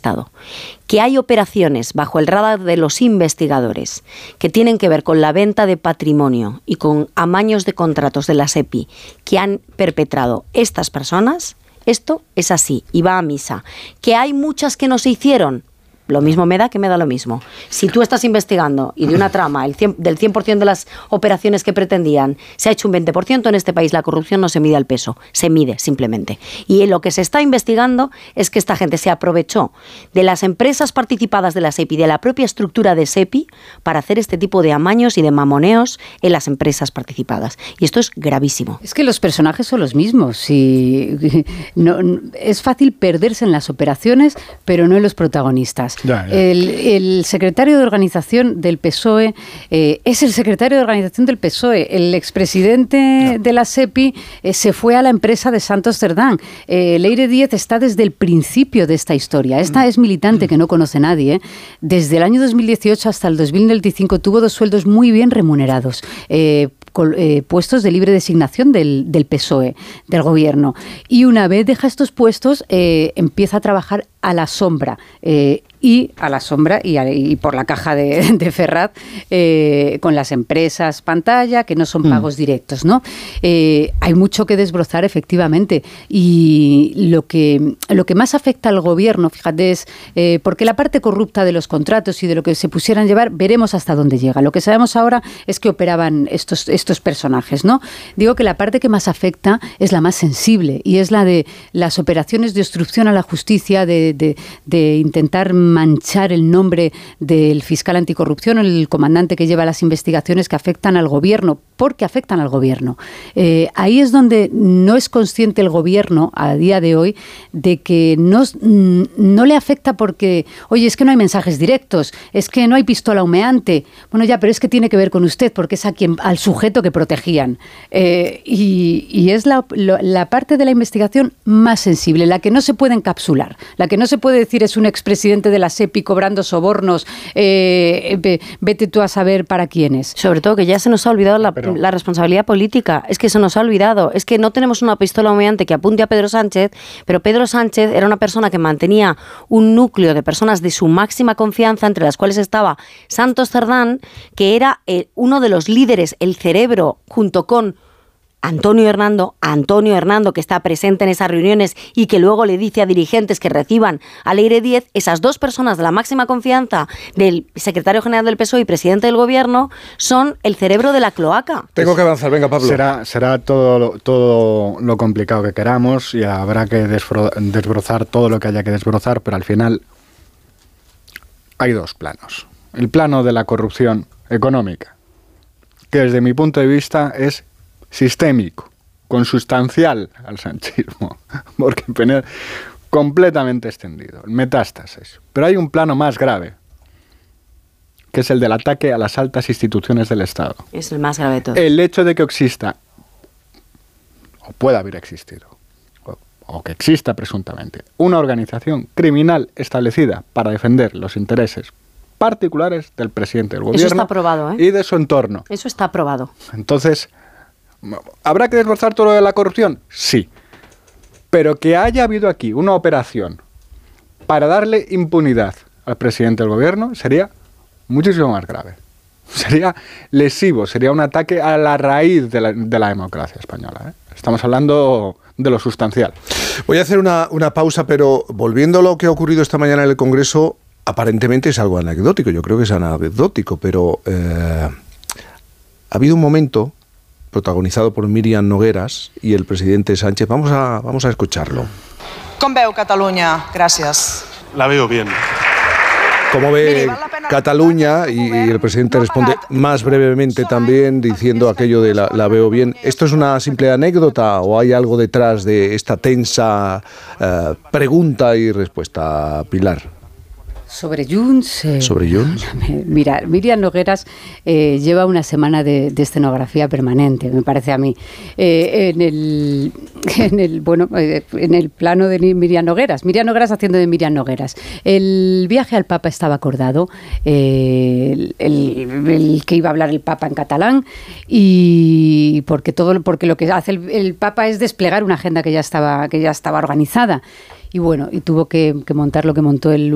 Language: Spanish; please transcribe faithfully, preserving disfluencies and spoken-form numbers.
Estado, que hay operaciones bajo el radar de los investigadores que tienen que ver con la venta de patrimonio y con amaños de contratos de la SEPI que han perpetrado estas personas, esto es así y va a misa. Que hay muchas que no se hicieron, lo mismo me da que me da lo mismo. Si tú estás investigando y de una trama el cien, del cien por ciento de las operaciones que pretendían se ha hecho un veinte por ciento, en este país la corrupción no se mide al peso, se mide simplemente. Y lo que se está investigando es que esta gente se aprovechó de las empresas participadas de la SEPI, de la propia estructura de SEPI, para hacer este tipo de amaños y de mamoneos en las empresas participadas. Y esto es gravísimo. Es que los personajes son los mismos. Y no, es fácil perderse en las operaciones, pero no en los protagonistas. Ya, ya. El, el secretario de organización del P S O E eh, es el secretario de organización del P S O E. El expresidente ya. de la SEPI eh, se fue a la empresa de Santos Cerdán. Eh, Leire Díez está desde el principio de esta historia. Esta mm. es militante mm. que no conoce nadie. ¿eh? Desde el año dos mil dieciocho hasta el dos mil veinticinco tuvo dos sueldos muy bien remunerados. Eh, Con, eh, puestos de libre designación del, del P S O E, del gobierno. Y una vez deja estos puestos, eh, empieza a trabajar a la sombra. Eh, y a la sombra y, a, y por la caja de, de Ferraz eh, con las empresas pantalla, que no son pagos mm. directos, ¿no? Eh, hay mucho que desbrozar, efectivamente. Y lo que, lo que más afecta al gobierno, fíjate, es eh, porque la parte corrupta de los contratos y de lo que se pusieran a llevar, veremos hasta dónde llega. Lo que sabemos ahora es que operaban estos, estos personajes, ¿no? Digo que la parte que más afecta es la más sensible y es la de las operaciones de obstrucción a la justicia, de, de, de intentar manchar el nombre del fiscal anticorrupción, el comandante que lleva las investigaciones que afectan al gobierno, porque afectan al gobierno. Eh, ahí es donde no es consciente el gobierno a día de hoy de que no, no le afecta porque, oye, es que no hay mensajes directos, es que no hay pistola humeante. Bueno, ya, pero es que tiene que ver con usted porque es a quien, al sujeto que protegían. Eh, y, y es la, la parte de la investigación más sensible, la que no se puede encapsular, la que no se puede decir es un expresidente de la SEPI cobrando sobornos, eh, vete tú a saber para quiénes. Sobre todo que ya se nos ha olvidado la, Pero... la responsabilidad política, es que se nos ha olvidado, es que no tenemos una pistola humeante que apunte a Pedro Sánchez, pero Pedro Sánchez era una persona que mantenía un núcleo de personas de su máxima confianza, entre las cuales estaba Santos Cerdán, que era eh, uno de los líderes, el cerebro, junto con Antonio Hernando, Antonio Hernando que está presente en esas reuniones y que luego le dice a dirigentes que reciban a Leire Díez, esas dos personas de la máxima confianza del secretario general del P S O E y presidente del gobierno son el cerebro de la cloaca. Tengo que avanzar, venga Pablo. Será, será todo, lo, todo lo complicado que queramos y habrá que desbro, desbrozar todo lo que haya que desbrozar, pero al final hay dos planos. El plano de la corrupción económica, que desde mi punto de vista es sistémico, consustancial al sanchismo, porque completamente extendido, metástasis. Pero hay un plano más grave, que es el del ataque a las altas instituciones del Estado. Es el más grave de todos. El hecho de que exista, o pueda haber existido, o, o que exista presuntamente, una organización criminal establecida para defender los intereses particulares del presidente del gobierno. Eso está aprobado, ¿eh? Y de su entorno. Eso está aprobado. Entonces, ¿habrá que desbrozar todo lo de la corrupción? Sí. Pero que haya habido aquí una operación para darle impunidad al presidente del gobierno sería muchísimo más grave. Sería lesivo, sería un ataque a la raíz de la, de la democracia española, ¿eh? Estamos hablando de lo sustancial. Voy a hacer una, una pausa, pero volviendo a lo que ha ocurrido esta mañana en el Congreso, aparentemente es algo anecdótico, yo creo que es anecdótico, pero eh, ha habido un momento protagonizado por Míriam Nogueras y el presidente Sánchez. Vamos a, vamos a escucharlo. Com veu Catalunya? Gràcies. La veo bien. ¿Cómo ve Cataluña? Y, y el presidente responde más brevemente también diciendo aquello de la, la veo bien. ¿Esto es una simple anécdota o hay algo detrás de esta tensa uh, pregunta y respuesta, Pilar? Sobre Junts. Eh, Sobre Junts. Mira, Míriam Nogueras eh, lleva una semana de, de escenografía permanente, me parece a mí. Eh, en el, en el bueno, eh, en el plano de Míriam Nogueras. Míriam Nogueras haciendo de Míriam Nogueras. El viaje al Papa estaba acordado, eh, el, el, el que iba a hablar el Papa en catalán, y porque todo, porque lo que hace el, el Papa es desplegar una agenda que ya estaba, que ya estaba organizada. Y bueno, y tuvo que, que montar lo que montó el